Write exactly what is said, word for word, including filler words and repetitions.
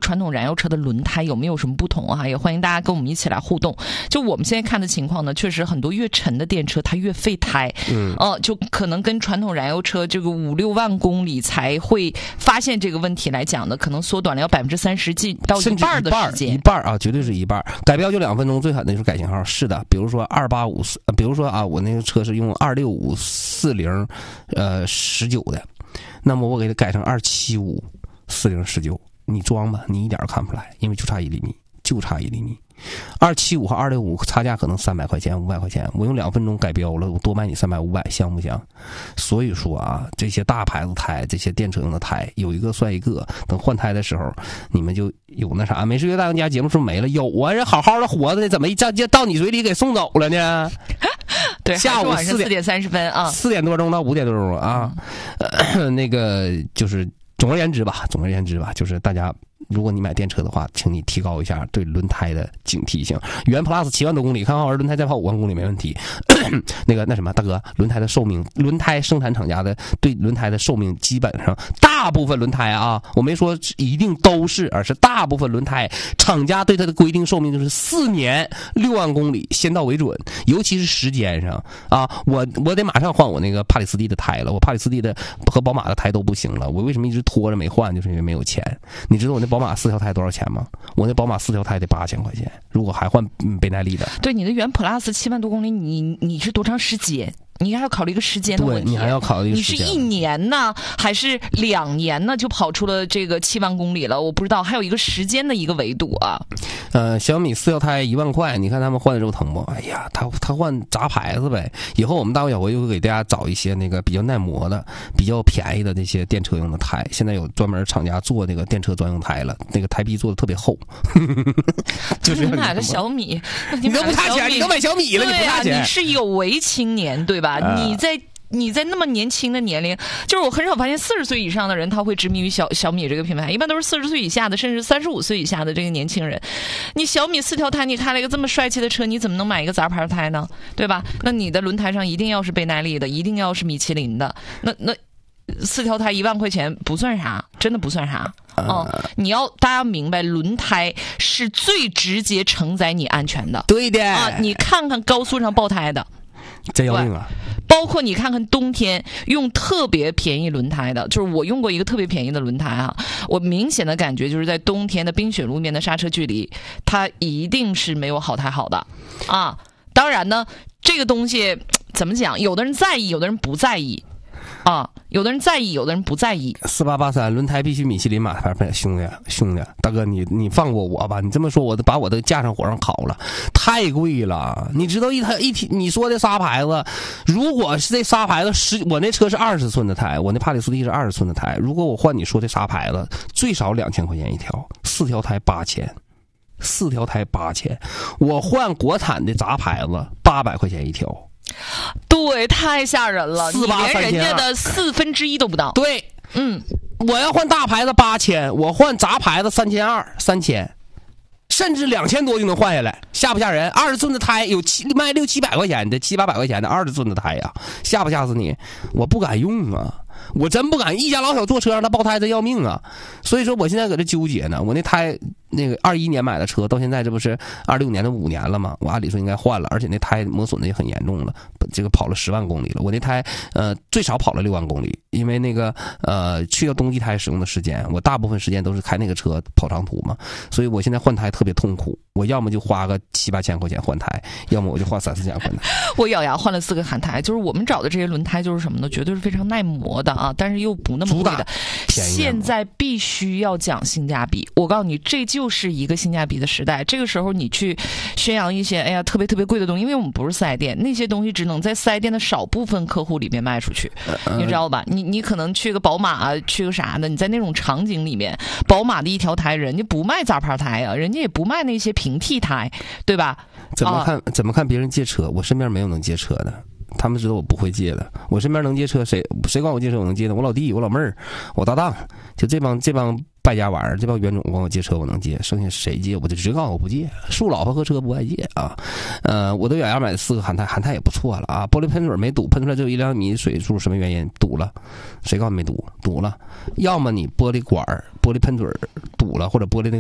传统燃油车的轮胎有没有什么不同啊？也欢迎大家跟我们一起来互动。就我们现在看的情况呢，确实很多越沉的电车它越费胎，嗯，呃，就可能跟传统燃油车这个五六万公里才会发现这个问题来讲呢，可能缩短了要百分之三十近到一半的时间， 一半啊，绝对是一半。改标就两分钟，最狠的就是改型号。是的，比如说二八五，比如说啊，我那个车是用二六五四零，呃，十九的，那么我给它改成二七五四零十九，你装吧，你一点都看不出来，因为就差一厘米，就差一厘米。二七五和二六五差价可能三百块钱、五百块钱，我用两分钟改标了，我多卖你三百、五百，香不香？所以说啊，这些大牌子胎，这些电车用的胎，有一个算一个。等换胎的时候，你们就有那啥。美食乐大当家节目是不是没了？有啊，人好好的活着呢，怎么一到到你嘴里给送走了呢？ 对， 下午晚上四点三十分啊， 四点多钟到五点多钟啊，呃、那个就是总而言之吧，总而言之吧，就是大家。如果你买电车的话，请你提高一下对轮胎的警惕性。原 Plus 七万多公里，看好轮胎再跑五万公里没问题。那个那什么，大哥，轮胎的寿命，轮胎生产厂家的对轮胎的寿命，基本上大部分轮胎啊，我没说一定都是，而是大部分轮胎厂家对它的规定寿命就是四年六万公里，先到为准。尤其是时间上啊，我我得马上换我那个帕里斯蒂的胎了，我帕里斯蒂的和宝马的胎都不行了，我为什么一直拖着没换？就是因为没有钱。你知道我那宝宝马四条胎多少钱吗？我那宝马四条胎得八千块钱，如果还换倍耐力的。 对，你的原 Plus 七万多公里，你你是多长时间？你还要考虑一个时间的问题， 对，你还要考虑一个时间。 你是一年呢，还是两年呢？就跑出了这个七万公里了？我不知道，还有一个时间的一个维度啊。 呃，小米四条胎一万块，你看他们换的时候疼不？哎呀，他他换杂牌子呗。以后我们大卫小辉就会给大家找一些那个比较耐磨的、比较便宜的这些电车用的胎。现在有专门厂家做那个电车专用胎了，那个胎壁做的特别厚。就是你买个小米， 你都不差钱，你都买小米了，你不差钱。 你是有为青年对吧？呃、你在。你在那么年轻的年龄，就是我很少发现四十岁以上的人他会执迷于小小米这个品牌，一般都是四十岁以下的，甚至三十五岁以下的这个年轻人。你小米四条胎，你开了一个这么帅气的车，你怎么能买一个杂牌胎呢？对吧？那你的轮胎上一定要是倍耐力的，一定要是米其林的。那那四条胎一万块钱不算啥，真的不算啥。哦、嗯，你要大家明白，轮胎是最直接承载你安全的。 对的啊，你看看高速上爆胎的。 真要命啊！ 包括你看看冬天用特别便宜轮胎的，就是我用过一个特别便宜的轮胎啊，我明显的感觉就是在冬天的冰雪路面的刹车距离，它一定是没有好胎好的啊。当然呢，这个东西怎么讲，有的人在意，有的人不在意。啊，有的人在意，有的人不在意。 四八八三轮胎必须米其林马牌，兄弟兄弟，大哥你你放过我吧！你这么说，我都把我都架上火上烤了，太贵了。你知道一台一体你说的仨牌子，如果是这仨牌子十，我那车是二十寸的胎，我那帕里斯蒂是二十寸的胎，如果我换你说这仨牌子，最少两千块钱一条，四条胎八千，四条胎八千，我换国产的杂牌子八百块钱一条。 对，太吓人了， 四八三千二， 你连人家的四分之一都不到。 对，嗯，我要换大牌子八千，我换杂牌子三千二，三千，甚至两千多就能换下来，吓不吓人？二十寸的胎有七卖六七百块钱的，七八百块钱的二十寸的胎呀，吓不吓死你？我不敢用啊。我真不敢，一家老小坐车让他爆胎，真要命啊！所以说我现在搁这纠结呢。我那胎那个二一年买的车，到现在这不是二六年的五年了吗？我按理说应该换了，而且那胎磨损的也很严重了，这个跑了十万公里了。我那胎呃最少跑了六万公里，因为那个呃去掉冬季胎使用的时间，我大部分时间都是开那个车跑长途嘛，所以我现在换胎特别痛苦。我要么就花个七八千块钱换胎，要么我就花三四千换胎。 我咬牙换了四个喊胎，就是我们找的这些轮胎就是什么呢？绝对是非常耐磨的啊，但是又不那么贵的。现在必须要讲性价比，我告诉你，这就是一个性价比的时代。这个时候你去宣扬一些哎呀特别特别贵的东西，因为我们不是四 S 店，那些东西只能在四 S 店的少部分客户里面卖出去，你知道吧？你你可能去个宝马，去个啥的，你在那种场景里面，宝马的一条胎，人家不卖杂牌胎啊，人家也不卖那些平替胎，对吧？ 怎么看、啊、怎么看别人借车？我身边没有能借车的，他们知道我不会借的。我身边能借车，谁谁管我借车我能借的？我老弟、我老妹儿、我搭档，就这帮这帮败家玩意儿，这帮冤种管我借车我能借，剩下谁借我就直接告诉我不借。树老婆和车不爱借啊。呃，我都咬牙买了四个韩泰，韩泰也不错了啊。玻璃喷嘴没堵，喷出来只有一两米水柱，什么原因堵了？谁告诉你没堵？堵了，要么你玻璃管玻璃喷嘴堵了，或者玻璃那个。